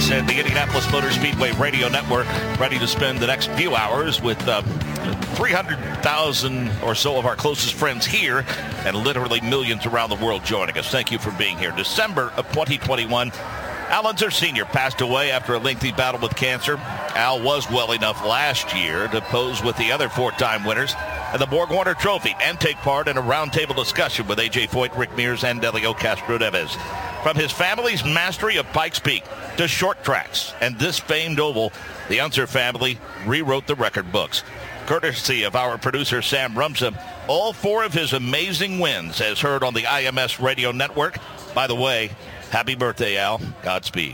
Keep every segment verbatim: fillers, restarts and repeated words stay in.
Racecourse and the Indianapolis Motor Speedway Radio Network, ready to spend the next few hours with uh, three hundred thousand or so of our closest friends here and literally millions around the world joining us. Thank you for being here. December of twenty twenty-one, Al Unser Senior passed away after a lengthy battle with cancer. Al was well enough last year to pose with the other four-time winners and the Borg-Warner Trophy and take part in a roundtable discussion with A J Foyt, Rick Mears, and Delio Castro-Neves. From his family's mastery of Pikes Peak to short tracks and this famed oval, the Unser family rewrote the record books. Courtesy of our producer, Sam Rumsa, all four of his amazing wins as heard on the I M S Radio Network. By the way, happy birthday, Al. Godspeed.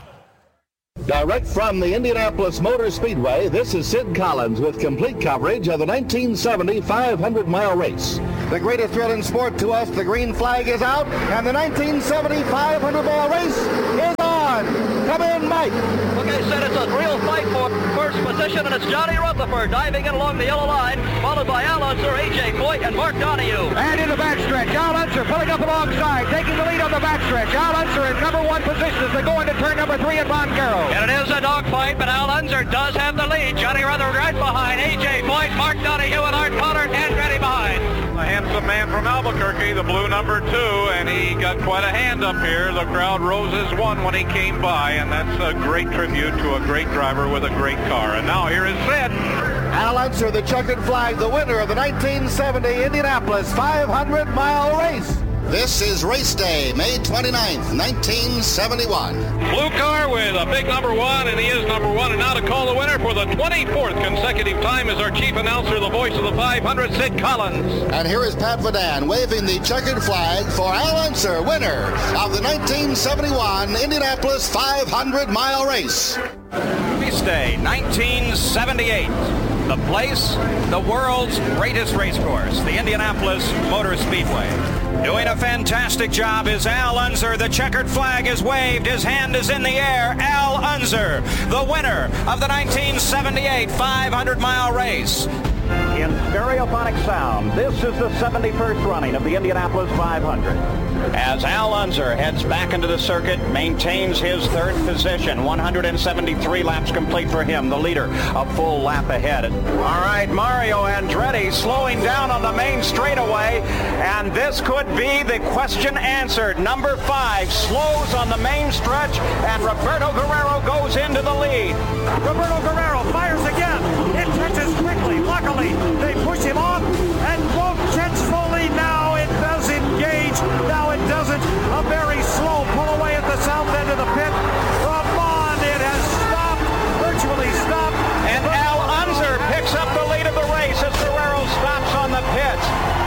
Direct from the Indianapolis Motor Speedway, this is Sid Collins with complete coverage of the nineteen seventy five hundred mile race. The greatest thrill in sport to us, the green flag is out, and the nineteen seventy five hundred mile race is on. Come in, Mike. Okay, Sid, it's a real fight for first position, and it's Johnny Rutherford diving in along the yellow line, followed by Al Unser, A J Foyt, and Mark Donohue. And in the backstretch, Al Unser pulling up alongside, taking the lead on the backstretch. Al Unser in number one position as they go into turn number three at Bongaro. And it is a dogfight, but Al Unser does have the lead. Johnny Rutherford right behind. A J Foyt, Mark Donohue, and Art Pollard and ready behind. A handsome man from Albuquerque, the blue number two, and he got quite a hand up here. The crowd rose as one when he came by, and that's a great tribute to a great driver with a great car. And now here is Sid. Al Unser, the checkered flag, the winner of the nineteen seventy Indianapolis five hundred mile race. This is race day, May twenty-ninth, nineteen seventy-one. Blue car with a big number one, and he is number one. And now to call the winner for the twenty-fourth consecutive time is our chief announcer, the voice of the five hundred, Sid Collins. And here is Pat Vadan waving the checkered flag for Al Unser, winner of the nineteen seventy-one Indianapolis five hundred mile race. Race day, nineteen seventy-eight. The place, the world's greatest race course, the Indianapolis Motor Speedway. Doing a fantastic job is Al Unser. The checkered flag is waved. His hand is in the air. Al Unser, the winner of the nineteen seventy-eight five hundred mile race. In stereophonic sound, this is the seventy-first running of the Indianapolis five hundred. As Al Unser heads back into the circuit, maintains his third position. one hundred seventy-three laps complete for him, the leader, a full lap ahead. All right, Mario Andretti slowing down on the main straightaway, and this could be the question answered. Number five slows on the main stretch, and Roberto Guerrero goes into the lead. Roberto Guerrero fires again. It touches quickly. Luckily, they push him off and won't catch fully. Now it does engage. Now it doesn't. A very slow pull away at the south end of the pit. Come on, it has stopped, virtually stopped. And Al Unser picks up the lead of the race as Guerrero stops on the pits.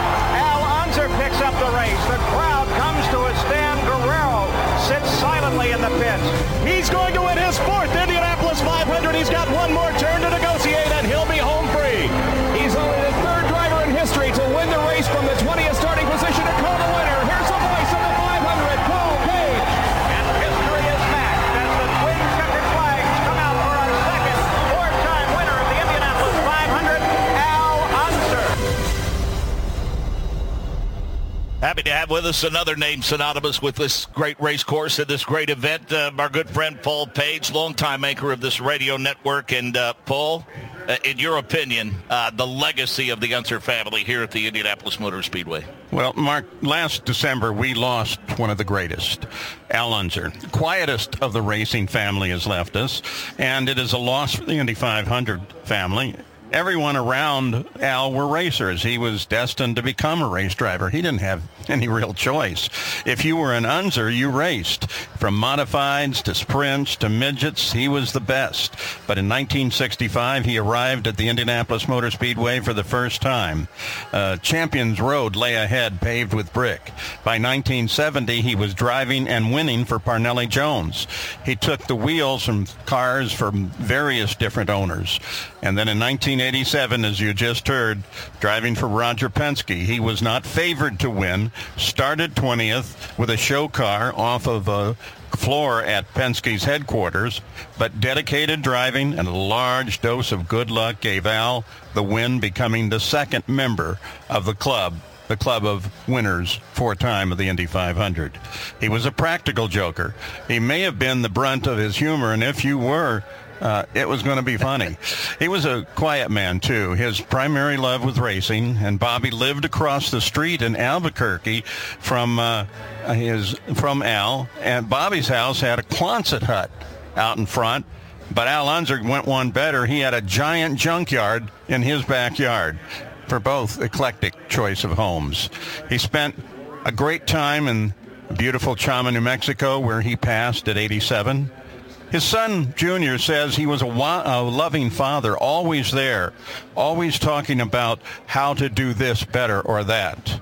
Al Unser picks up the race. The crowd comes to a stand. Guerrero sits silently in the pits. He's going to win his fourth Indianapolis five hundred. He's got one more turn to negotiate, and he'll be home free. He's only the third driver in history to win the race from the twentieth starting position to call the winner. Here's the voice of the five hundred, Paul Page. And history is matched as the twin checkered flags come out for our second four-time winner of the Indianapolis five hundred, Al Unser. Happy to have with us another name synonymous with this great race course and this great event, uh, our good friend Paul Page, longtime anchor of this radio network. And uh, Paul, uh, in your opinion, uh, the legacy of the Unser family here at the Indianapolis Motor Speedway? Well, Mark, last December we lost one of the greatest, Al Unser. Quietest of the racing family has left us, and it is a loss for the Indy five hundred family. Everyone around Al were racers. He was destined to become a race driver. He didn't have any real choice. If you were an Unser, you raced. From modifieds to sprints to midgets, he was the best. But in nineteen sixty-five, he arrived at the Indianapolis Motor Speedway for the first time. Uh, Champions Road lay ahead, paved with brick. By nineteen seventy, he was driving and winning for Parnelli Jones. He took the wheels from cars from various different owners. And then in nineteen eighty-seven, as you just heard, driving for Roger Penske, he was not favored to win, started twentieth with a show car off of a floor at Penske's headquarters, but dedicated driving and a large dose of good luck gave Al the win, becoming the second member of the club the club of winners four-time of the Indy five hundred. He was a practical joker. He may have been the brunt of his humor, and if you were, uh, it was going to be funny. He was a quiet man, too. His primary love was racing, and Bobby lived across the street in Albuquerque from uh, his from Al, and Bobby's house had a Quonset hut out in front, but Al Unser went one better. He had a giant junkyard in his backyard. For both eclectic choice of homes. He spent a great time in beautiful Chama, New Mexico, where he passed at eighty-seven. His son, Junior, says he was a, wa- a loving father, always there, always talking about how to do this better or that.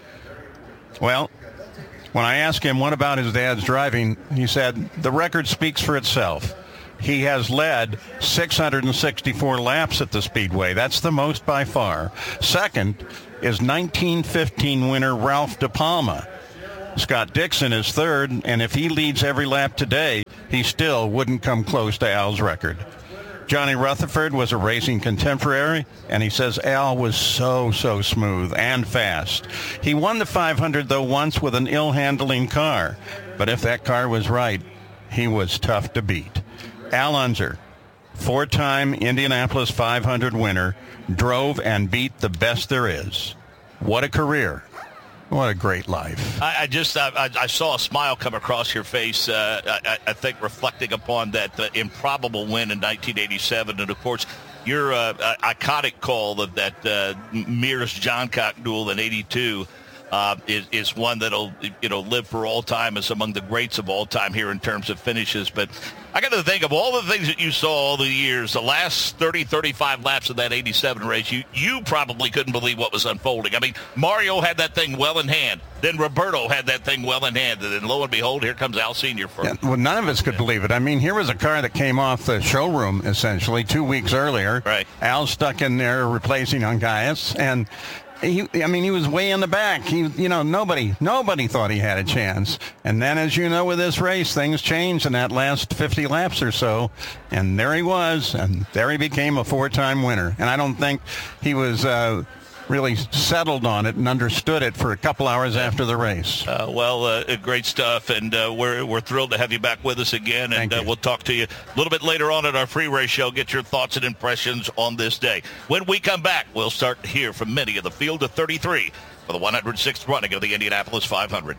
Well, when I asked him what about his dad's driving, he said, the record speaks for itself. He has led six hundred sixty-four laps at the Speedway. That's the most by far. Second is nineteen fifteen winner Ralph De Palma. Scott Dixon is third, and if he leads every lap today, he still wouldn't come close to Al's record. Johnny Rutherford was a racing contemporary, and he says Al was so, so smooth and fast. He won the five hundred, though, once with an ill-handling car. But if that car was right, he was tough to beat. Al Unser, four-time Indianapolis five hundred winner, drove and beat the best there is. What a career. What a great life. I, I just I, I saw a smile come across your face, uh, I, I think reflecting upon that uh, improbable win in nineteen eighty-seven. And, of course, your uh, iconic call of that uh, Mears-Johncock duel in eighty-two uh, is, is one that'll, you know, live for all time as among the greats of all time here in terms of finishes. But I got to think of all the things that you saw all the years, the last thirty, thirty-five laps of that eighty-seven race, you, you probably couldn't believe what was unfolding. I mean, Mario had that thing well in hand. Then Roberto had that thing well in hand. And then lo and behold, here comes Al Senior for yeah, well, none of us could believe it. I mean, here was a car that came off the showroom, essentially, two weeks earlier. Right. Al stuck in there replacing Ongaias, and He, I mean, he was way in the back. He, you know, nobody, nobody thought he had a chance. And then, as you know, with this race, things changed in that last fifty laps or so. And there he was, and there he became a four-time winner. And I don't think he was uh, really settled on it and understood it for a couple hours after the race. Uh, well, uh, great stuff, and uh, we're we're thrilled to have you back with us again. And uh, we'll talk to you a little bit later on at our free race show. Get your thoughts and impressions on this day. When we come back, we'll start to hear from many of the field of thirty-three for the one hundred sixth running of the Indianapolis five hundred.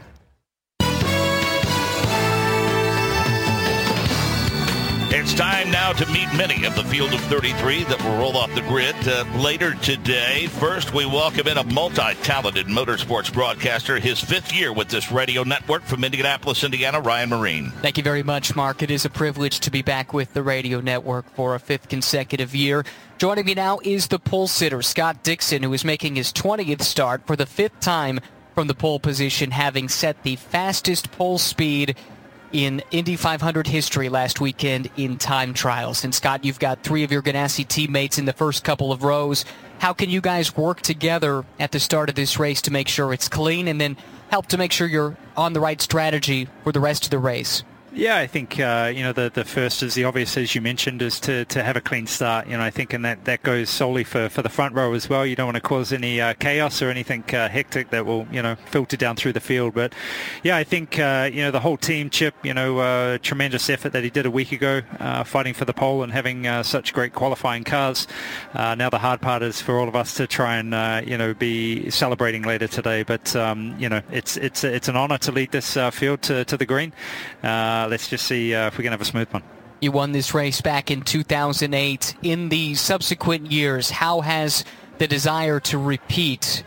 It's time now to meet many of the field of thirty-three that will roll off the grid uh, later today. First, we welcome in a multi-talented motorsports broadcaster, his fifth year with this radio network from Indianapolis, Indiana, Ryan Marine. Thank you very much, Mark. It is a privilege to be back with the radio network for a fifth consecutive year. Joining me now is the pole sitter, Scott Dixon, who is making his twentieth start for the fifth time from the pole position, having set the fastest pole speed in Indy five hundred history last weekend in time trials. And Scott, you've got three of your Ganassi teammates in the first couple of rows. How can you guys work together at the start of this race to make sure it's clean and then help to make sure you're on the right strategy for the rest of the race? Yeah, I think, uh, you know, the, the first is the obvious, as you mentioned, is to, to have a clean start. You know, I think, and that, that goes solely for, for the front row as well. You don't want to cause any uh, chaos or anything uh, hectic that will, you know, filter down through the field. But, yeah, I think, uh, you know, the whole team, Chip, you know, uh, tremendous effort that he did a week ago, uh, fighting for the pole and having uh, such great qualifying cars. Uh, now the hard part is for all of us to try and, uh, you know, be celebrating later today. But, um, you know, it's it's it's an honor to lead this uh, field to, to the green. Uh, let's just see uh, if we can have a smooth one. You won this race back in two thousand eight. In the subsequent years, how has the desire to repeat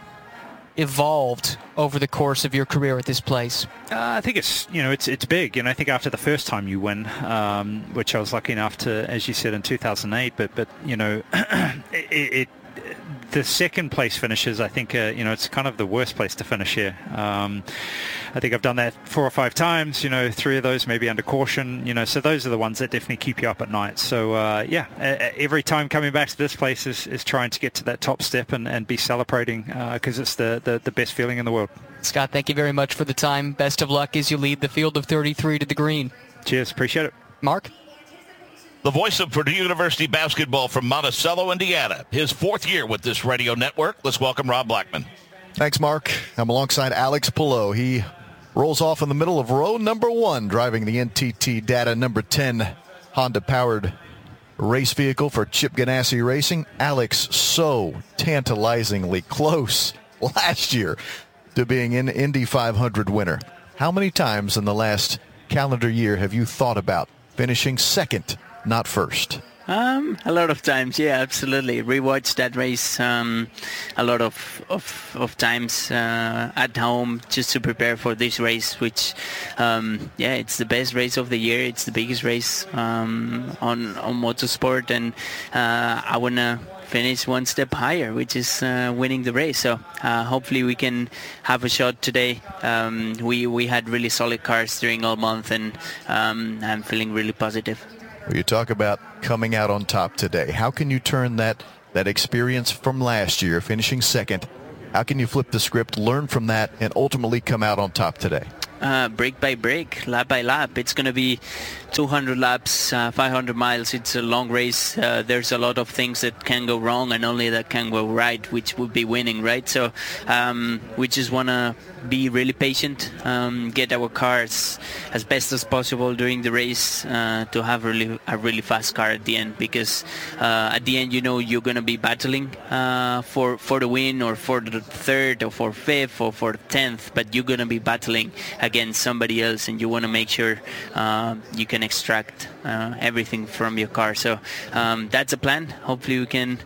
evolved over the course of your career at this place? Uh, I think it's, you know, it's it's big. And I think after the first time you win, um, which I was lucky enough to, as you said, in two thousand eight, but, but you know, it, it the second place finishes, I think, uh, you know, it's kind of the worst place to finish here. Um, I think I've done that four or five times, you know, three of those maybe under caution, you know, so those are the ones that definitely keep you up at night. So, uh, yeah, every time coming back to this place is, is trying to get to that top step and, and be celebrating because uh, it's the, the, the best feeling in the world. Scott, thank you very much for the time. Best of luck as you lead the field of thirty-three to the green. Cheers. Appreciate it. Mark? The voice of Purdue University basketball from Monticello, Indiana. His fourth year with this radio network. Let's welcome Rob Blackman. Thanks, Mark. I'm alongside Alex Palou. He rolls off in the middle of row number one, driving the N T T Data number ten Honda-powered race vehicle for Chip Ganassi Racing. Alex, so tantalizingly close last year to being an Indy five hundred winner. How many times in the last calendar year have you thought about finishing second, not first? Um, a lot of times, yeah, absolutely. Rewatched that race um, a lot of of, of times uh, at home just to prepare for this race, which, um, yeah, it's the best race of the year. It's the biggest race um, on, on motorsport, and uh, I want to finish one step higher, which is uh, winning the race. So uh, hopefully we can have a shot today. Um, we, we had really solid cars during all month, and um, I'm feeling really positive. You talk about coming out on top today. How can you turn that that experience from last year, finishing second, how can you flip the script, learn from that, and ultimately come out on top today? Uh, break by break, lap by lap. It's going to be two hundred laps, uh, five hundred miles. It's a long race. Uh, there's a lot of things that can go wrong and only that can go right, which would be winning, right? So um, we just want to be really patient, um, get our cars as best as possible during the race uh, to have really a really fast car at the end, because uh, at the end, you know, you're going to be battling uh, for, for the win, or for the third, or for fifth, or for tenth, but you're going to be battling against somebody else, and you want to make sure uh, you can extract uh, everything from your car. So um, that's a plan. Hopefully we can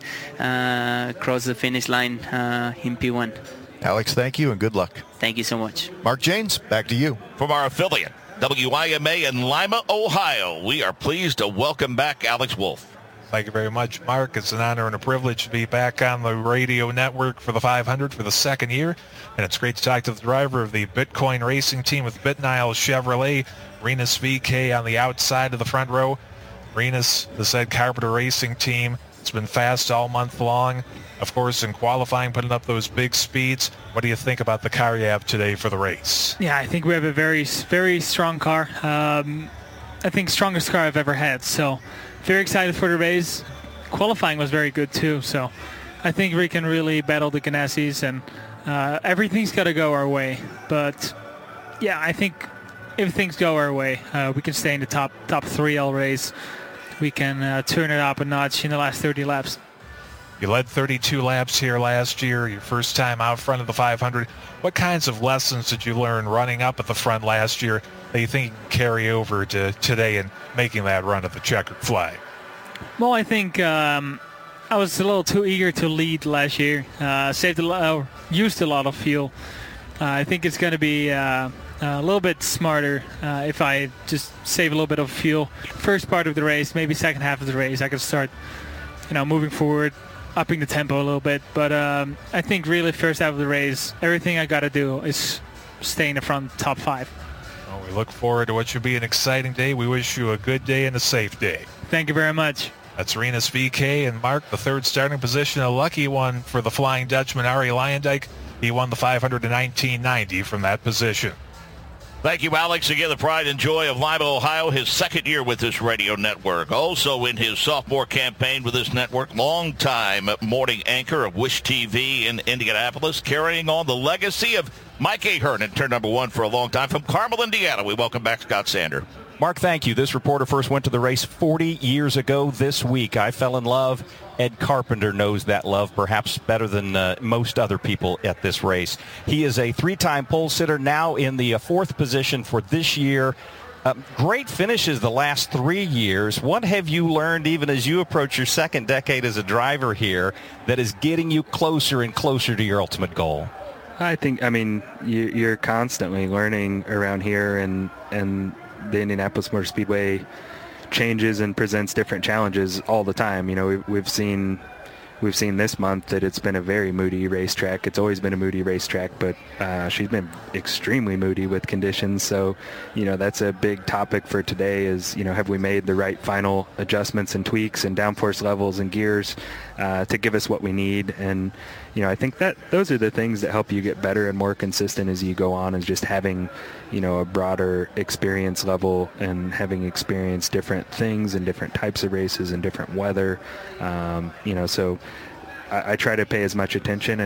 uh, cross the finish line uh, in P one. Alex, thank you and good luck. Thank you so much. Mark Janes, back to you. From our affiliate, W I M A in Lima, Ohio, we are pleased to welcome back Alex Wolf. Thank you very much, Mark. It's an honor and a privilege to be back on the radio network for the five hundred for the second year. And it's great to talk to the driver of the Bitcoin racing team with BitNile Chevrolet, Rinus V K, on the outside of the front row. Rinus, the said Carpenter Racing team, it's been fast all month long. Of course, in qualifying, putting up those big speeds. What do you think about the car you have today for the race? Yeah, I think we have a very, very strong car. Um, I think strongest car I've ever had. So very excited for the race. Qualifying was very good too. So I think we can really battle the Ganassis, and uh, everything's got to go our way. But yeah, I think if things go our way, uh, we can stay in the top top three all race. We can uh, turn it up a notch in the last thirty laps. You led thirty-two laps here last year, your first time out front of the five hundred. What kinds of lessons did you learn running up at the front last year that you think you can carry over to today and making that run at the checkered flag? Well, I think um, I was a little too eager to lead last year. Uh, saved a lot, uh, used a lot of fuel. Uh, I think it's going to be uh, a little bit smarter uh, if I just save a little bit of fuel. First part of the race, maybe second half of the race, I could start, you know, moving forward, upping the tempo a little bit. But um, I think really first half of the race, everything I got to do is stay in the front top five. Well, we look forward to what should be an exciting day. We wish you a good day and a safe day. Thank you very much. That's Rinus V K, and Mark, the third starting position, a lucky one for the Flying Dutchman, Arie Luyendyk. He won the five hundred in nineteen ninety from that position. Thank you, Alex. Again, the pride and joy of Lima, Ohio, his second year with this radio network. Also in his sophomore campaign with this network, longtime morning anchor of Wish T V in Indianapolis, carrying on the legacy of Mike Ahern in turn number one for a long time. From Carmel, Indiana, we welcome back Scott Sander. Mark, thank you. This reporter first went to the race forty years ago this week. I fell in love. Ed Carpenter knows that love perhaps better than uh, most other people at this race. He is a three-time pole sitter, now in the uh, fourth position for this year. Uh, great finishes the last three years. What have you learned, even as you approach your second decade as a driver here, that is getting you closer and closer to your ultimate goal? I think, I mean, you, you're constantly learning around here, and and the Indianapolis Motor Speedway changes and presents different challenges all the time. You know, we've, we've seen we've seen this month that it's been a very moody racetrack. It's always been a moody racetrack, but uh, she's been extremely moody with conditions. So, you know, that's a big topic for today is, you know, have we made the right final adjustments and tweaks and downforce levels and gears uh, to give us what we need? And, you know, I think that those are the things that help you get better and more consistent as you go on, is just having, you know, a broader experience level and having experienced different things and different types of races and different weather. Um, you know, so I, I try to pay as much attention and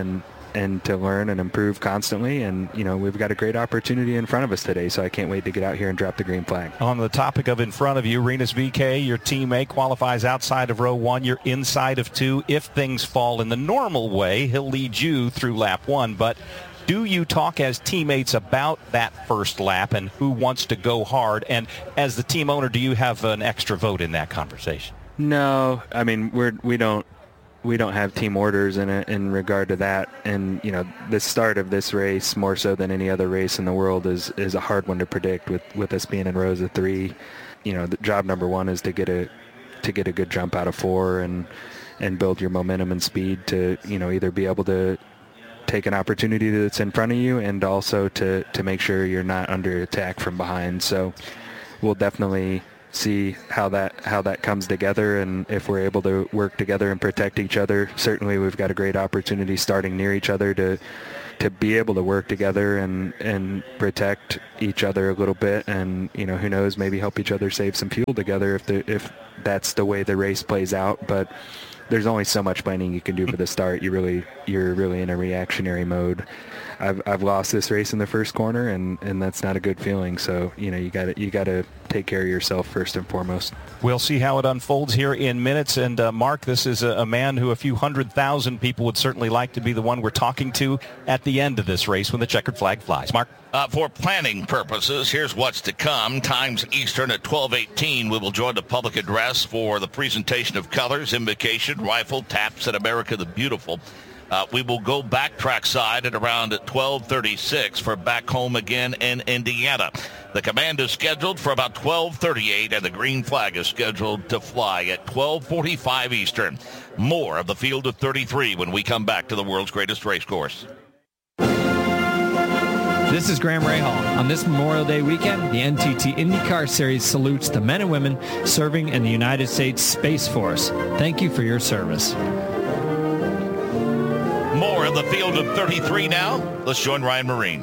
and to learn and improve constantly. And, you know, we've got a great opportunity in front of us today, so I can't wait to get out here and drop the green flag. On the topic of in front of you, Rinus V K, your teammate, qualifies outside of row one. You're inside of two. If things fall in the normal way, he'll lead you through lap one. But do you talk as teammates about that first lap and who wants to go hard? And as the team owner, do you have an extra vote in that conversation? No, I mean, we're, we don't we don't have team orders in it in regard to that. And, you know, the start of this race, more so than any other race in the world, is, is a hard one to predict with, with us being in rows of three. You know, the job number one is to get a to get a good jump out of four and and build your momentum and speed to, you know, either be able to take an opportunity that's in front of you and also to, to make sure you're not under attack from behind. So we'll definitely see how that how that comes together, and if we're able to work together and protect each other. Certainly we've got a great opportunity starting near each other to to be able to work together and and protect each other a little bit, and, you know, who knows, maybe help each other save some fuel together if the if that's the way the race plays out. But there's only so much planning you can do for the start. You really you're really in a reactionary mode. I've I've lost this race in the first corner, and, and that's not a good feeling. So, you know, you got to you got to take care of yourself first and foremost. We'll see how it unfolds here in minutes. And uh, Mark, this is a, a man who a few hundred thousand people would certainly like to be the one we're talking to at the end of this race when the checkered flag flies. Mark? Uh, for planning purposes, here's what's to come. Times Eastern at twelve eighteen, we will join the public address for the presentation of colors, invocation, rifle, taps at America the Beautiful. Uh, we will go back trackside at around twelve thirty-six for back home again in Indiana. The command is scheduled for about twelve thirty-eight, and the green flag is scheduled to fly at twelve forty-five Eastern. More of the field of thirty-three when we come back to the world's greatest race course. This is Graham Rahal. On this Memorial Day weekend, the N T T IndyCar Series salutes the men and women serving in the United States Space Force. Thank you for your service. More of the field of thirty-three now. Let's join Ryan Marine.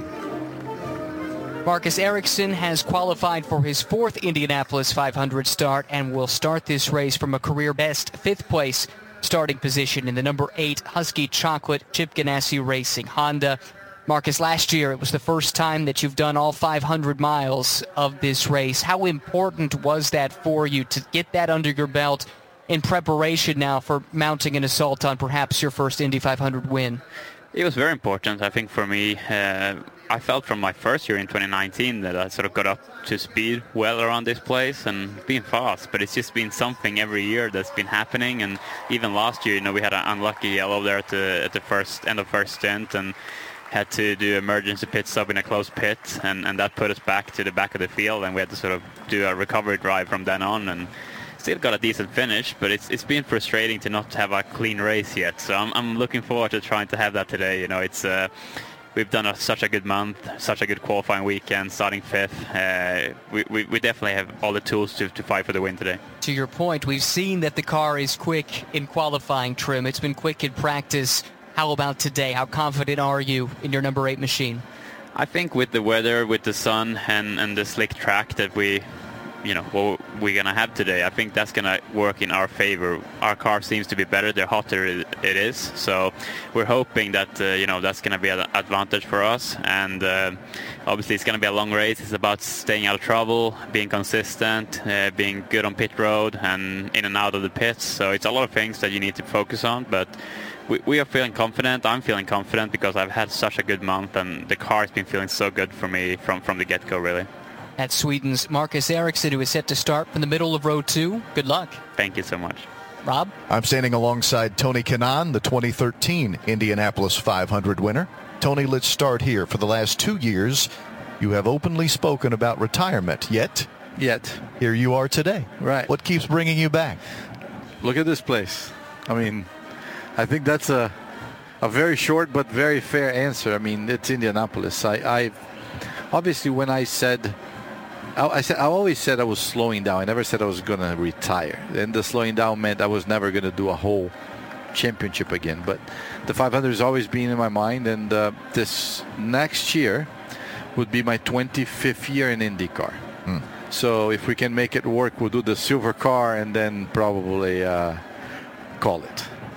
Marcus Ericsson has qualified for his fourth Indianapolis five hundred start and will start this race from a career-best fifth place starting position in the number eight Husky Chocolate Chip Ganassi Racing Honda. Marcus, last year it was the first time that you've done all five hundred miles of this race. How important was that for you to get that under your belt in preparation now for mounting an assault on perhaps your first Indy five hundred win? It was very important, I think, for me. Uh, I felt from my first year in twenty nineteen that I sort of got up to speed well around this place and being fast, but it's just been something every year that's been happening. And even last year, you know, we had an unlucky yellow there at the, at the first end of first stint and had to do emergency pit stop in a closed pit, and, and that put us back to the back of the field, and we had to sort of do a recovery drive from then on, and still got a decent finish, but it's it's been frustrating to not have a clean race yet. So I'm I'm looking forward to trying to have that today. You know, it's uh, we've done a, such a good month, such a good qualifying weekend, starting fifth. Uh, we, we we definitely have all the tools to to fight for the win today. To your point, we've seen that the car is quick in qualifying trim. It's been quick in practice. How about today? How confident are you in your number eight machine? I think with the weather, with the sun, and, and the slick track that we, you know, what we're going to have today, I think that's going to work in our favor. Our car seems to be better the hotter it is. So we're hoping that, uh, you know, that's going to be an advantage for us. And uh, obviously it's going to be a long race. It's about staying out of trouble, being consistent, uh, being good on pit road and in and out of the pits. So it's a lot of things that you need to focus on. But We, we are feeling confident. I'm feeling confident because I've had such a good month, and the car has been feeling so good for me from, from the get-go, really. That's Sweden's Marcus Ericsson, who is set to start from the middle of row two. Good luck. Thank you so much. Rob? I'm standing alongside Tony Kanaan, the twenty thirteen Indianapolis five hundred winner. Tony, let's start here. For the last two years, you have openly spoken about retirement, yet... Yet. Here you are today. Right. What keeps bringing you back? Look at this place. I mean... I think that's a a very short but very fair answer. I mean, it's Indianapolis. I, I obviously when I said I, I said I always said I was slowing down. I never said I was going to retire. And the slowing down meant I was never going to do a whole championship again. But the five hundred has always been in my mind, and uh, this next year would be my twenty-fifth year in IndyCar. Hmm. So if we can make it work, we'll do the silver car and then probably uh, call it.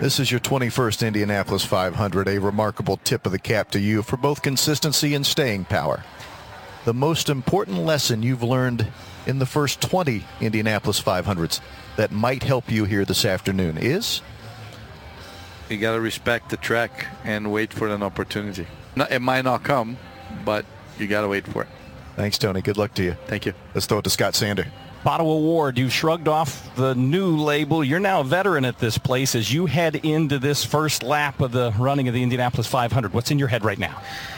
This is your twenty-first Indianapolis five hundred, a remarkable tip of the cap to you for both consistency and staying power. The most important lesson you've learned in the first twenty Indianapolis five hundreds that might help you here this afternoon is? You got to respect the track and wait for an opportunity. It might not come, but you got to wait for it. Thanks, Tony. Good luck to you. Thank you. Let's throw it to Scott Sander. Pato O'Ward, you shrugged off the new label. You're now a veteran at this place as you head into this first lap of the running of the Indianapolis five hundred. What's in your head right now?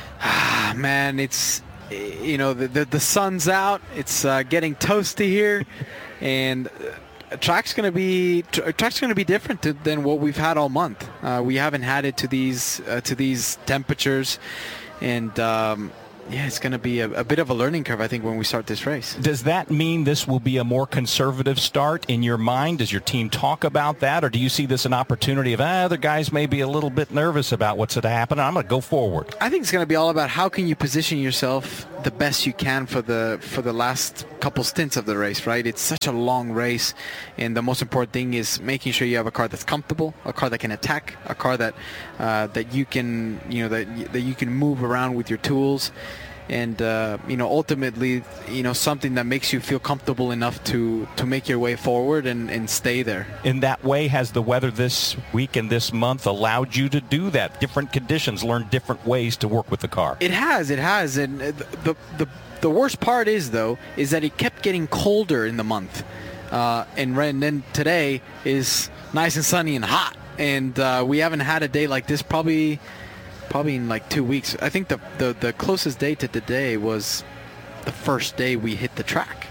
Ah, man, it's, you know, the, the, the sun's out. It's uh, getting toasty here. And uh, track's going to be track's going to be different to, than what we've had all month. Uh, we haven't had it to these uh, to these temperatures. And, um, yeah, it's going to be a, a bit of a learning curve, I think, when we start this race. Does that mean this will be a more conservative start in your mind? Does your team talk about that, or do you see this an opportunity of, ah, other guys may be a little bit nervous about what's going to happen? I'm going to go forward. I think it's going to be all about how can you position yourself the best you can for the for the last couple stints of the race, right? It's such a long race, and the most important thing is making sure you have a car that's comfortable, a car that can attack, a car that uh, that you can you know that that you can move around with your tools. And, uh, you know, ultimately, you know, something that makes you feel comfortable enough to, to make your way forward and, and stay there. In that way, has the weather this week and this month allowed you to do that? Different conditions, learn different ways to work with the car. It has, it has. And the, the, the worst part is, though, is that it kept getting colder in the month. Uh, and, and then today is nice and sunny and hot. And uh, we haven't had a day like this probably... Probably in like two weeks. I think the, the, the closest day to today was the first day we hit the track.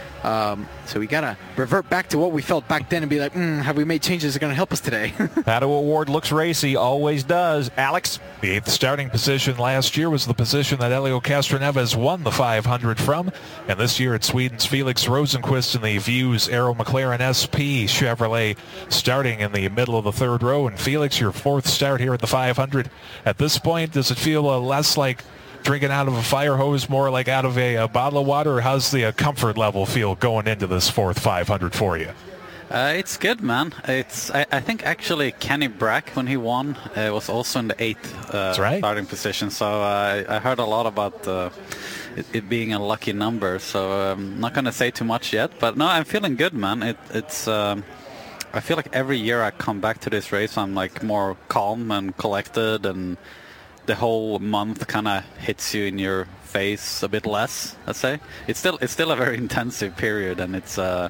Um, so we got to revert back to what we felt back then and be like, mm, have we made changes that are going to help us today? Pato O'Ward looks racy, always does. Alex? The eighth starting position last year was the position that Helio Castroneves won the five hundred from. And this year it's Sweden's Felix Rosenqvist in the Views Aero McLaren S P Chevrolet starting in the middle of the third row. And Felix, your fourth start here at the five hundred. At this point, does it feel uh, less like drinking out of a fire hose, more like out of a, a bottle of water? Or how's the uh, comfort level feel going into this fourth five hundred for you? Uh, it's good, man. It's I, I think actually Kenny Brack, when he won, uh, was also in the eighth uh, right. starting position. So uh, I heard a lot about uh, it, it being a lucky number. So I'm not going to say too much yet. But no, I'm feeling good, man. It, it's um, I feel like every year I come back to this race, I'm like more calm and collected, and the whole month kind of hits you in your face a bit less, let's say. It's still it's still a very intensive period, and it's uh,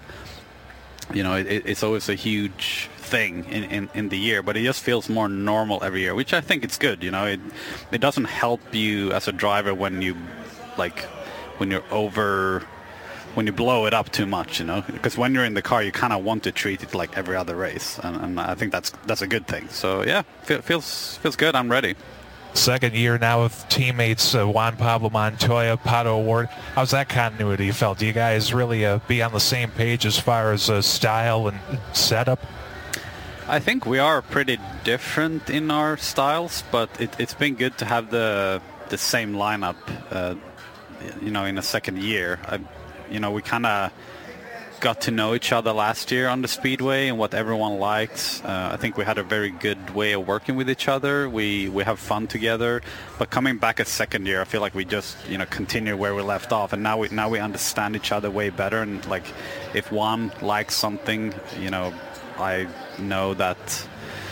you know it, it's always a huge thing in, in, in the year, but it just feels more normal every year, which I think it's good. You know, it it doesn't help you as a driver when you like when you're over when you blow it up too much, you know, because when you're in the car, you kind of want to treat it like every other race, and, and I think that's that's a good thing. So yeah, feel, feels feels good. I'm ready. Second year now with teammates uh, Juan Pablo Montoya, Pato O'Ward. How's that continuity felt? Do you guys really uh, be on the same page as far as uh, style and setup? I think we are pretty different in our styles, but it, it's been good to have the the same lineup, uh, you know, in the second year. I, you know, we kind of got to know each other last year on the Speedway and what everyone likes. Uh, I think we had a very good way of working with each other. We we have fun together. But coming back a second year, I feel like we just you know continue where we left off, and now we now we understand each other way better. And like, if one likes something, you know, I know that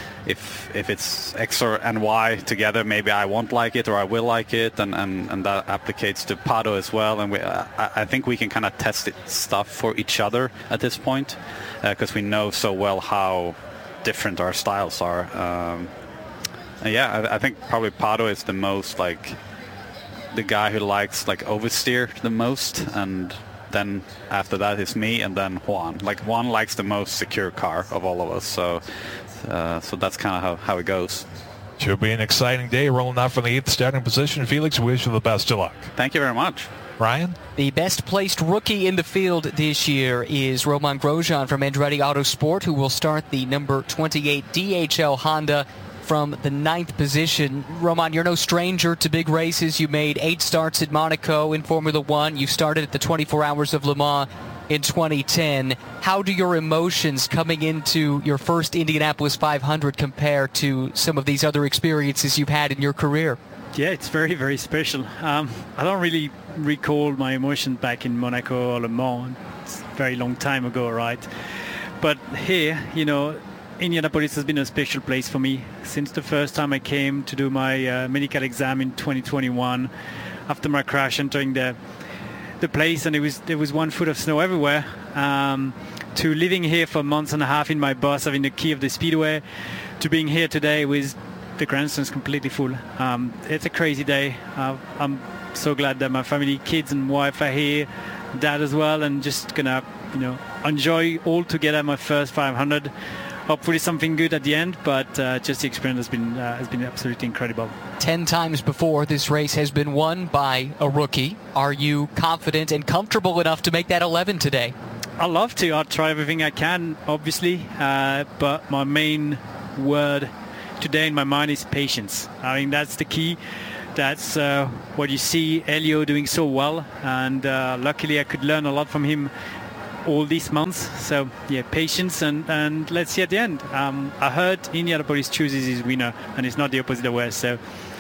if if it's X or and Y together, maybe I won't like it or I will like it, and, and, and that applicates to Pato as well. And we, I, I think we can kind of test it, stuff for each other at this point, because uh, we know so well how different our styles are. Um, and yeah, I, I think probably Pato is the most like the guy who likes like oversteer the most, and then after that is me, and then Juan. Like Juan likes the most secure car of all of us, so. Uh, so that's kind of how, how it goes. Should be an exciting day rolling out from the eighth starting position. Felix, we wish you the best of luck. Thank you very much. Ryan? The best placed rookie in the field this year is Romain Grosjean from Andretti Autosport, who will start the number twenty-eight D H L Honda from the ninth position. Romain, you're no stranger to big races. You made eight starts at Monaco in Formula One. You started at the twenty-four Hours of Le Mans in twenty ten. How do your emotions coming into your first Indianapolis five hundred compare to some of these other experiences you've had in your career? Yeah, it's very, very special. Um, I don't really recall my emotion back in Monaco or Le Mans. It's a very long time ago, right? But here, you know, Indianapolis has been a special place for me since the first time I came to do my uh, medical exam in twenty twenty-one after my crash, entering the the place, and it was there was one foot of snow everywhere. Um, to living here for months and a half in my bus, having the key of the speedway, to being here today with the grandstands completely full. Um, it's a crazy day. Uh, I'm so glad that my family, kids and wife are here, dad as well, and just gonna, you know, enjoy all together my first five hundred. Hopefully something good at the end, but uh, just the experience has been uh, has been absolutely incredible. Ten times before, this race has been won by a rookie. Are you confident and comfortable enough to make that eleven today? I love to. I'll try everything I can, obviously, uh, but my main word today in my mind is patience. I mean, that's the key. That's uh, what you see Elio doing so well, and uh, luckily I could learn a lot from him all these months. So yeah, patience, and, and let's see at the end. Um, I heard Indianapolis chooses his winner, and it's not the opposite way. So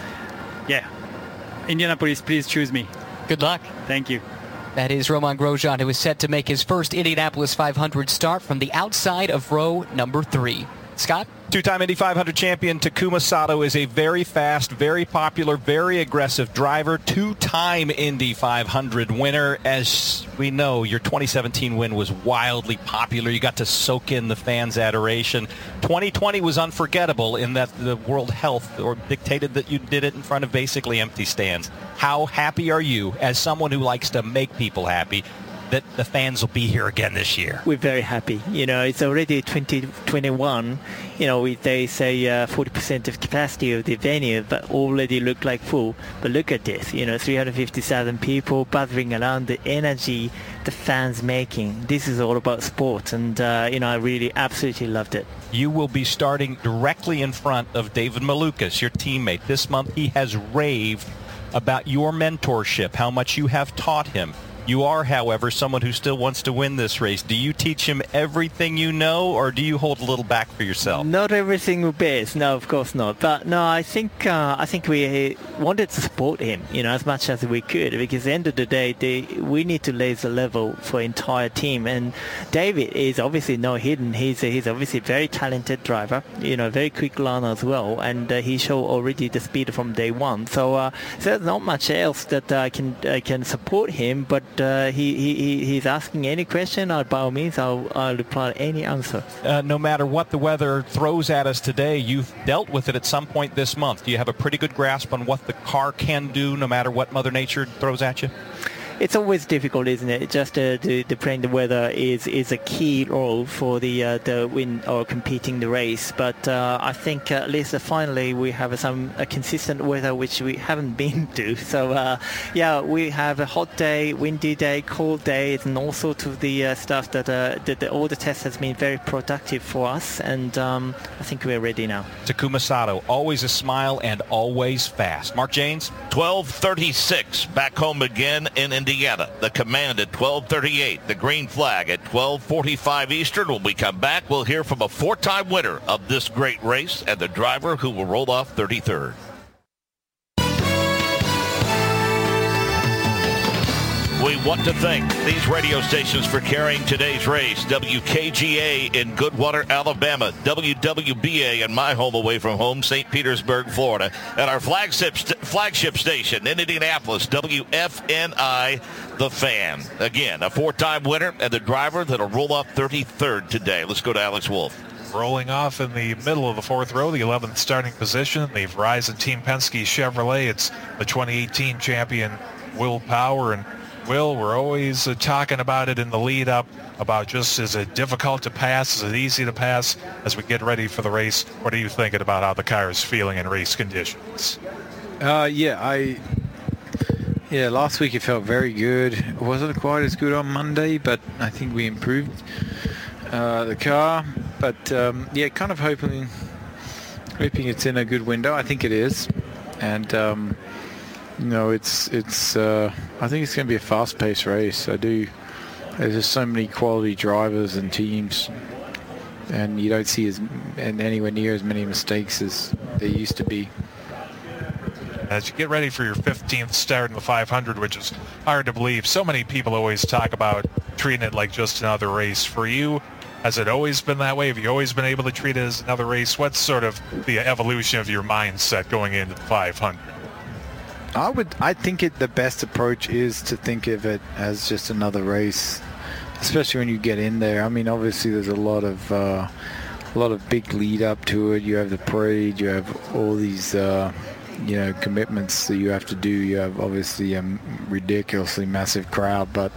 yeah, Indianapolis, please choose me. Good luck. Thank you. That is Romain Grosjean, who is set to make his first Indianapolis five hundred start from the outside of row number three. Scott? Two-time Indy five hundred champion Takuma Sato is a very fast, very popular, very aggressive driver. Two-time Indy five hundred winner. As we know, your twenty seventeen win was wildly popular. You got to soak in the fans' adoration. twenty twenty was unforgettable in that the World Health or dictated that you did it in front of basically empty stands. How happy are you, as someone who likes to make people happy, that the fans will be here again this year? We're very happy. You know, it's already twenty twenty-one. You know, we, they say uh, forty percent of capacity of the venue, but already look like full. But look at this, you know, three hundred fifty thousand people buzzing around, the energy the fans making. This is all about sport, and, uh, you know, I really absolutely loved it. You will be starting directly in front of David Malukas, your teammate. This month he has raved about your mentorship, how much you have taught him. You are, however, someone who still wants to win this race. Do you teach him everything you know, or do you hold a little back for yourself? Not everything will base. No, of course not. But no, I think uh, I think we wanted to support him, you know, as much as we could, because at the end of the day, they, we need to raise the level for entire team. And David is obviously no hidden. He's a, he's obviously a very talented driver, you know, very quick learner as well, and uh, he showed already the speed from day one. So, uh, so there's not much else that I can I can support him, but. Uh, he, he he's asking any question, or by all means, I'll, I'll reply any answer. Uh, no matter what the weather throws at us today, you've dealt with it at some point this month. Do you have a pretty good grasp on what the car can do, no matter what Mother Nature throws at you? It's always difficult, isn't it? Just uh, the, the playing the weather is, is a key role for the uh, the win or competing the race. But uh, I think uh, at least uh, finally we have some uh, consistent weather, which we haven't been to. So uh, yeah, we have a hot day, windy day, cold day, and all sorts of the uh, stuff that, uh, that the, all the tests has been very productive for us. And um, I think we're ready now. Takuma Sato, always a smile and always fast. Mark Jaynes? twelve thirty-six, back home again in Indiana. Indiana. The command at twelve thirty-eight. The green flag at twelve forty-five Eastern. When we come back, we'll hear from a four-time winner of this great race and the driver who will roll off thirty-third. We want to thank these radio stations for carrying today's race. W K G A in Goodwater, Alabama. W W B A in my home away from home, Saint Petersburg, Florida. And our flagship, st- flagship station in Indianapolis, W F N I, The Fan. Again, a four-time winner and the driver that'll roll off thirty-third today. Let's go to Alex Wolff. Rolling off in the middle of the fourth row, the eleventh starting position, the Verizon Team Penske Chevrolet. It's the twenty eighteen champion, Will Power. And Will, we're always uh, talking about it in the lead-up, about just is it difficult to pass, is it easy to pass as we get ready for the race? What are you thinking about how the car is feeling in race conditions? Uh, yeah, I yeah. Last week it felt very good. It wasn't quite as good on Monday, but I think we improved uh, the car. But um, yeah, kind of hoping hoping it's in a good window. I think it is, and. Um, You know, it's it's. Uh, I think it's going to be a fast-paced race. I do, there's just so many quality drivers and teams, and you don't see as and anywhere near as many mistakes as there used to be. As you get ready for your fifteenth start in the five hundred, which is hard to believe, so many people always talk about treating it like just another race. For you, has it always been that way? Have you always been able to treat it as another race? What's sort of the evolution of your mindset going into the five hundred? I would, I think it, the best approach is to think of it as just another race, especially when you get in there. I mean, obviously there's a lot of uh, a lot of big lead up to it. You have the parade, you have all these uh, you know, commitments that you have to do. You have obviously a ridiculously massive crowd, but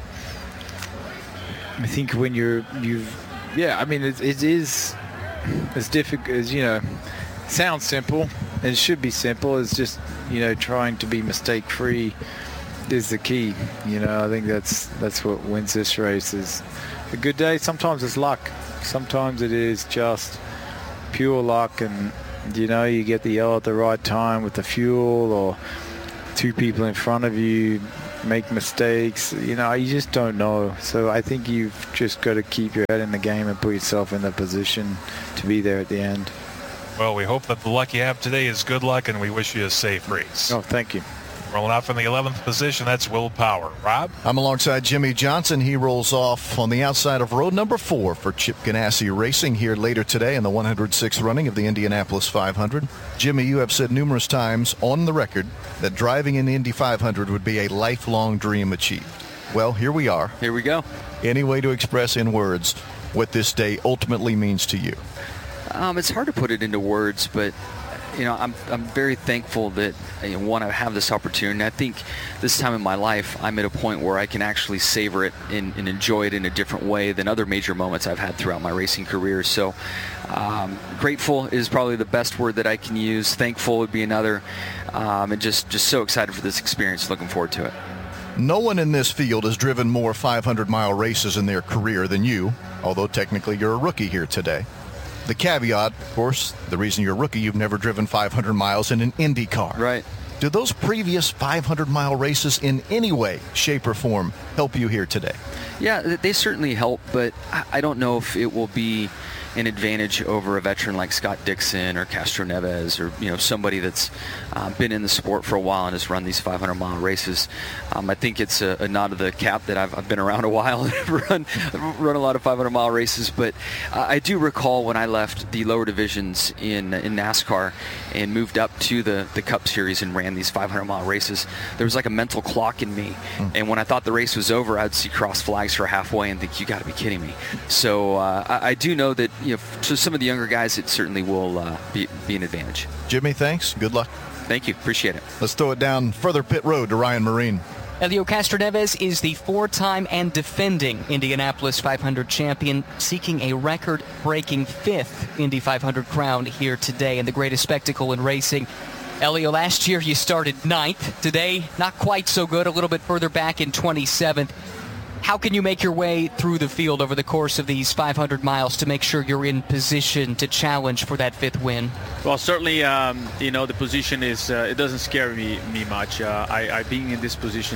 I think when you're, you've, yeah, I mean, it, it is as difficult as, you know, sounds simple, and it should be simple. It's just, you know, trying to be mistake free is the key. You know, I think that's that's what wins this race. Is a good day. Sometimes it's luck. Sometimes it is just pure luck, and you know, you get the yellow at the right time with the fuel, or two people in front of you make mistakes. You know, you just don't know. So I think you've just got to keep your head in the game and put yourself in the position to be there at the end. Well, we hope that the luck you have today is good luck, and we wish you a safe race. Oh, thank you. Rolling out from the eleventh position, that's Will Power. Rob? I'm alongside Jimmy Johnson. He rolls off on the outside of row number four for Chip Ganassi Racing here later today in the one hundred sixth running of the Indianapolis five hundred. Jimmy, you have said numerous times on the record that driving in the Indy five hundred would be a lifelong dream achieved. Well, here we are. Here we go. Any way to express in words what this day ultimately means to you? Um, it's hard to put it into words, but you know, I'm I'm very thankful that, you know, one, I have this opportunity. I think this time in my life, I'm at a point where I can actually savor it and, and enjoy it in a different way than other major moments I've had throughout my racing career. So um, grateful is probably the best word that I can use. Thankful would be another. Um, and just, just so excited for this experience. Looking forward to it. No one in this field has driven more five hundred mile races in their career than you, although technically you're a rookie here today. The caveat, of course, the reason you're a rookie, you've never driven five hundred miles in an Indy car. Right. Do those previous five hundred mile races in any way, shape, or form help you here today? Yeah, they certainly help, but I don't know if it will be an advantage over a veteran like Scott Dixon or Castro Neves, or, you know, somebody that's uh, been in the sport for a while and has run these five hundred mile races. Um, I think it's a, a nod to the cap that I've, I've been around a while and run run a lot of five hundred mile races. But uh, I do recall when I left the lower divisions in in NASCAR and moved up to the the Cup Series and ran these five hundred mile races, there was like a mental clock in me. Mm. And when I thought the race was over, I'd see cross flags for halfway and think, you got to be kidding me. So uh, I, I do know that, you know, to some of the younger guys, it certainly will uh, be, be an advantage. Jimmy, thanks. Good luck. Thank you. Appreciate it. Let's throw it down further pit road to Ryan Marine. Helio Castroneves is the four-time and defending Indianapolis five hundred champion, seeking a record-breaking fifth Indy five hundred crown here today in the greatest spectacle in racing. Helio, last year you started ninth. Today, not quite so good, a little bit further back in twenty-seventh. How can you make your way through the field over the course of these five hundred miles to make sure you're in position to challenge for that fifth win? Well, certainly, um, you know, the position is, uh, it doesn't scare me me much. Uh, I, I've been in this position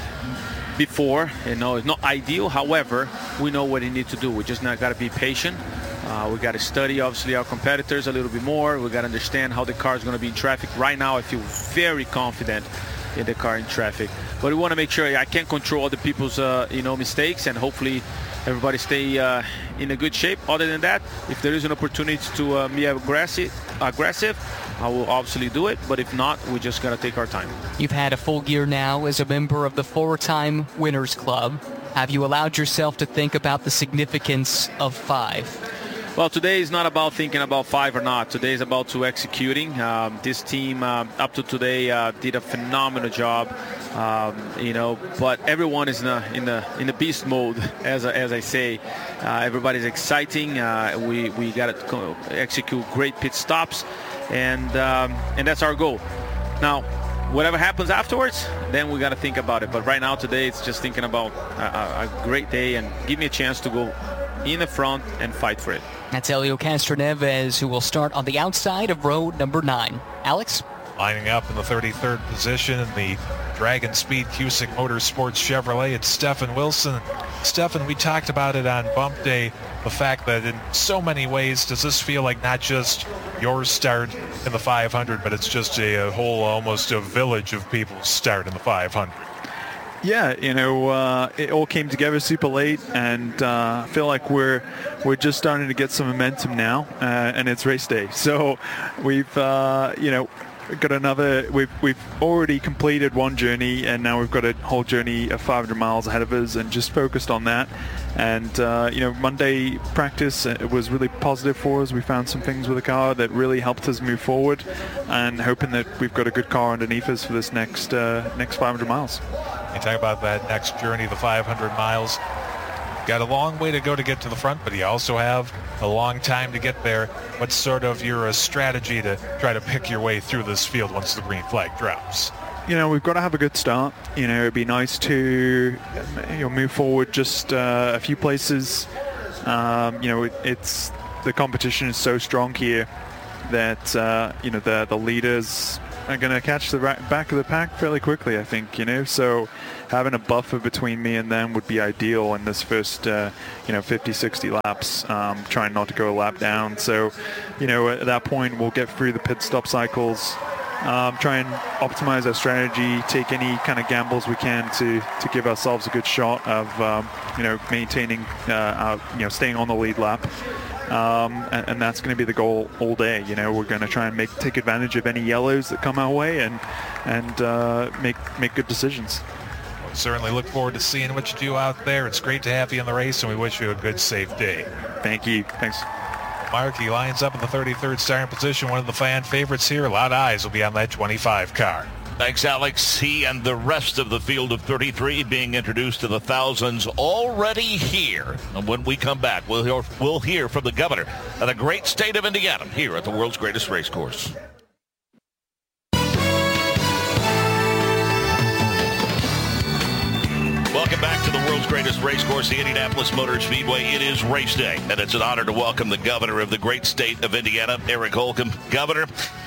before. You know, it's not ideal. However, we know what we need to do. We just not got to be patient. Uh, we got to study, obviously, our competitors a little bit more. We got to understand how the car is going to be in traffic. Right now, I feel very confident in the car in traffic, but we want to make sure I can't control other people's uh, you know mistakes, and hopefully everybody stay uh, in a good shape. Other than that, if there is an opportunity to uh, be aggressive aggressive I will obviously do it, but if not, we just got to take our time. You've had a full year now as a member of the four-time Winners Club. Have you allowed yourself to think about the significance of five? Well, today is not about thinking about five or not. Today is about to executing. Um, this team, uh, up to today, uh, did a phenomenal job. Um, you know, but everyone is in the in the in the beast mode, as as I say. Uh, everybody's exciting. Uh, we we got to execute great pit stops, and um, and that's our goal. Now, whatever happens afterwards, then we got to think about it. But right now, today, it's just thinking about a, a great day and give me a chance to go in the front and fight for it. That's Helio Castroneves, who will start on the outside of row number nine. Alex? Lining up in the thirty-third position in the Dragon Speed Cusick Motorsports Chevrolet. It's Stefan Wilson. Stefan, we talked about it on Bump Day, the fact that in so many ways, does this feel like not just your start in the five hundred, but it's just a, a whole, almost a village of people's start in the five hundred? Yeah, you know, uh, it all came together super late, and uh, I feel like we're we're just starting to get some momentum now, uh, and it's race day. So we've, uh, you know, got another. We've we've already completed one journey, and now we've got a whole journey of five hundred miles ahead of us, and just focused on that. And uh, you know, Monday practice it was really positive for us. We found some things with the car that really helped us move forward, and hoping that we've got a good car underneath us for this next uh, next five hundred miles. You talk about that next journey, the five hundred miles. Got a long way to go to get to the front, but you also have a long time to get there. What's sort of your uh, strategy to try to pick your way through this field once the green flag drops? You know, we've got to have a good start. You know, it'd be nice to you know, move forward just uh, a few places. Um, you know, it, it's the competition is so strong here that uh, you know the the leaders are going to catch the back of the pack fairly quickly, I think, you know. So having a buffer between me and them would be ideal in this first, uh, you know, fifty, sixty laps, um, trying not to go a lap down. So, you know, at that point, we'll get through the pit stop cycles, um, try and optimize our strategy, take any kind of gambles we can to, to give ourselves a good shot of, um, you know, maintaining, uh, our, you know, staying on the lead lap. Um, and, and that's going to be the goal all day. You know, we're going to try and make take advantage of any yellows that come our way, and and uh, make make good decisions. Well, certainly look forward to seeing what you do out there. It's great to have you in the race, and we wish you a good, safe day. Thank you. Thanks. Mark, he lines up in the thirty-third starting position, one of the fan favorites here. A lot of eyes will be on that twenty-five car. Thanks, Alex. He and the rest of the field of thirty-three being introduced to the thousands already here. And when we come back, we'll hear, we'll hear from the governor of the great state of Indiana here at the world's greatest race course. Welcome back to the world's greatest race course, the Indianapolis Motor Speedway. It is race day, and it's an honor to welcome the governor of the great state of Indiana, Eric Holcomb. Governor,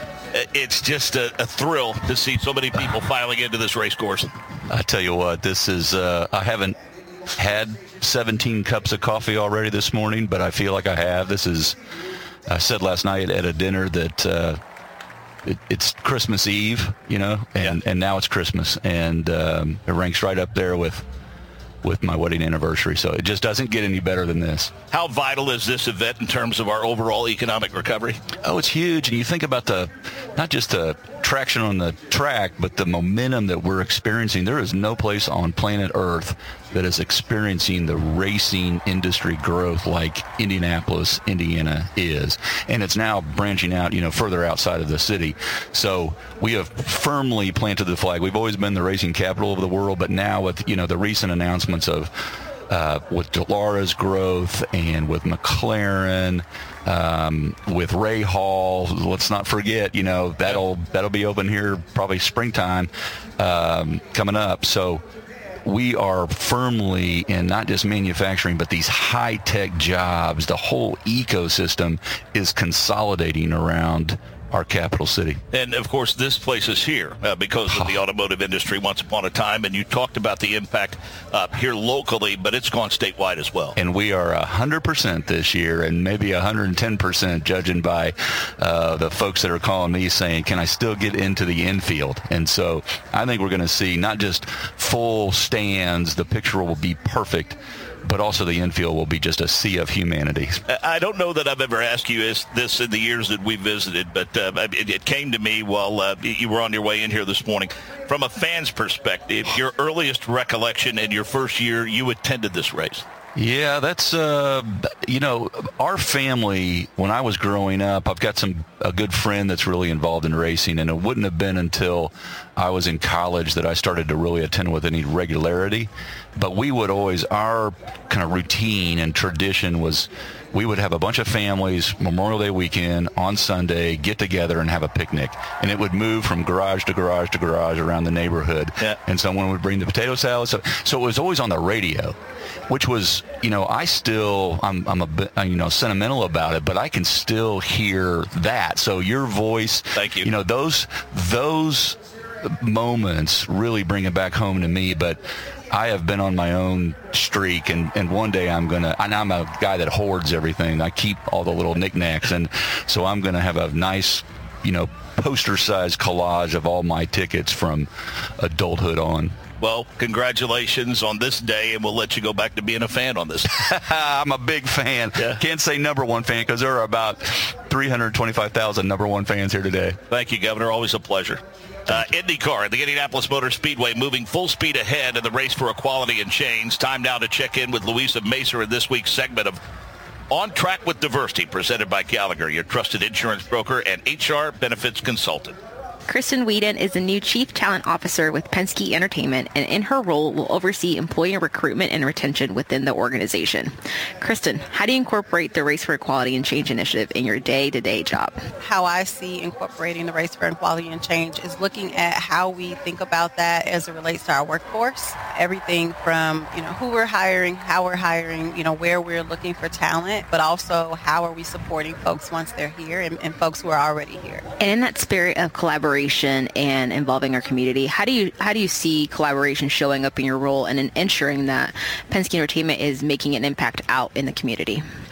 it's just a, a thrill to see so many people filing into this race course. I tell you what, this is, uh, I haven't had seventeen cups of coffee already this morning, but I feel like I have. This is, I said last night at a dinner that uh, it, it's Christmas Eve, you know, and, yeah. and now it's Christmas. And um, it ranks right up there with with my wedding anniversary. So it just doesn't get any better than this. How vital is this event in terms of our overall economic recovery? Oh, it's huge. And you think about the, not just the traction on the track, but the momentum that we're experiencing. There is no place on planet Earth that is experiencing the racing industry growth like Indianapolis, Indiana is. And it's now branching out, you know, further outside of the city. So we have firmly planted the flag. We've always been the racing capital of the world, but now with, you know, the recent announcements of uh, with Dalara's growth and with McLaren, um, with Ray Hall, let's not forget, you know, that'll that'll be open here probably springtime um, coming up. So we are firmly in not just manufacturing, but these high-tech jobs. The whole ecosystem is consolidating around our capital city. And, of course, this place is here uh, because of the automotive industry once upon a time, and you talked about the impact uh, here locally, but it's gone statewide as well. And we are one hundred percent this year, and maybe one hundred ten percent judging by uh, the folks that are calling me saying, can I still get into the infield? And so I think we're going to see not just full stands, the picture will be perfect, but also the infield will be just a sea of humanity. I don't know that I've ever asked you this in the years that we visited, but uh, it, it came to me while uh, you were on your way in here this morning. From a fan's perspective, your earliest recollection in your first year you attended this race? Yeah, that's, uh, you know, our family, when I was growing up, I've got some a good friend that's really involved in racing, and it wouldn't have been until I was in college that I started to really attend with any regularity. But we would always, our kind of routine and tradition was we would have a bunch of families Memorial Day weekend on Sunday get together and have a picnic, and it would move from garage to garage to garage around the neighborhood. Yeah. And someone would bring the potato salad. So, so it was always on the radio, which was, you know, I still, I'm, I'm a bit, you know, sentimental about it, but I can still hear that. So your voice, thank you. You know, those, those moments really bring it back home to me. But I have been on my own streak, and, and one day I'm going to, and I'm a guy that hoards everything. I keep all the little knickknacks, and so I'm going to have a nice, you know, poster-sized collage of all my tickets from adulthood on. Well, congratulations on this day, and we'll let you go back to being a fan on this. I'm a big fan. Yeah. Can't say number one fan because there are about three hundred twenty-five thousand number one fans here today. Thank you, Governor. Always a pleasure. Uh, IndyCar at the Indianapolis Motor Speedway moving full speed ahead in the race for equality and change. Time now to check in with Louisa Macer in this week's segment of On Track with Diversity, presented by Gallagher, your trusted insurance broker and H R benefits consultant. Kristen Whedon is the new Chief Talent Officer with Penske Entertainment, and in her role will oversee employee recruitment and retention within the organization. Kristen, how do you incorporate the Race for Equality and Change initiative in your day-to-day job? How I see incorporating the Race for Equality and Change is looking at how we think about that as it relates to our workforce. Everything from, you know, who we're hiring, how we're hiring, you know, where we're looking for talent, but also how are we supporting folks once they're here and, and folks who are already here. And in that spirit of collaboration and involving our community, how do you how do you see collaboration showing up in your role and in ensuring that Penske Entertainment is making an impact out in the community?